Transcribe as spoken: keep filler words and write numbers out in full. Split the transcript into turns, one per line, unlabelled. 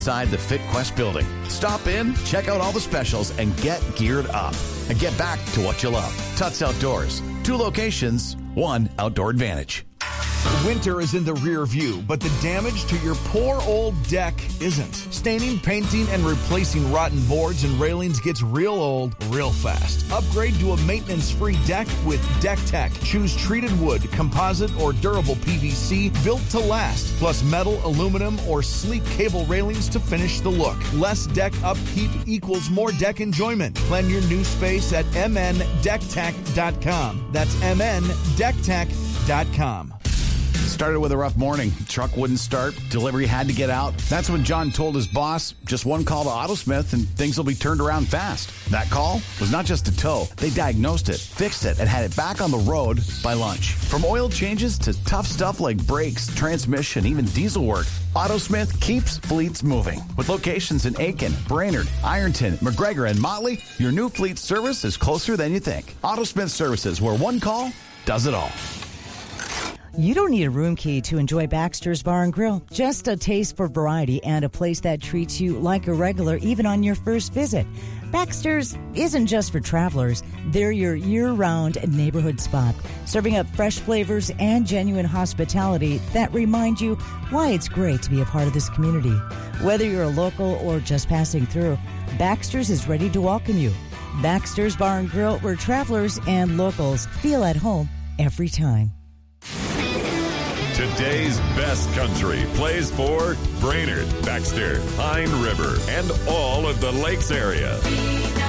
inside the FitQuest building. Stop in, check out all the specials, and get geared up. And get back to what you love. Tuts Outdoors. Two locations, one outdoor advantage.
Winter is in the rear view, but the damage to your poor old deck isn't. Staining, painting, and replacing rotten boards and railings gets real old real fast. Upgrade to a maintenance-free deck with Deck Tech. Choose treated wood, composite, or durable P V C built to last, plus metal, aluminum, or sleek cable railings to finish the look. Less deck upkeep equals more deck enjoyment. Plan your new space at m n deck tech dot com. That's m n deck tech dot com.
Started with a rough morning. Truck wouldn't start. Delivery had to get out. That's when John told his boss, just one call to AutoSmith and things will be turned around fast. That call was not just a tow. They diagnosed it, fixed it, and had it back on the road by lunch. From oil changes to tough stuff like brakes, transmission, even diesel work, AutoSmith keeps fleets moving. With locations in Aiken, Brainerd, Ironton, McGregor, and Motley, your new fleet service is closer than you think. AutoSmith Services, where one call does it all.
You don't need a room key to enjoy Baxter's Bar and Grill. Just a taste for variety and a place that treats you like a regular even on your first visit. Baxter's isn't just for travelers. They're your year-round neighborhood spot, serving up fresh flavors and genuine hospitality that remind you why it's great to be a part of this community. Whether you're a local or just passing through, Baxter's is ready to welcome you. Baxter's Bar and Grill, where travelers and locals feel at home every time.
Today's best country plays for Brainerd, Baxter, Pine River, and all of the Lakes area.